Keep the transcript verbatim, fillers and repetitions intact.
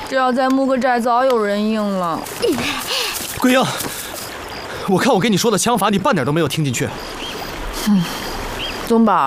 这要在木克寨早有人应了。 桂英，我看我跟你说的枪法，你半点都没有听进去。 嗯，宗宝。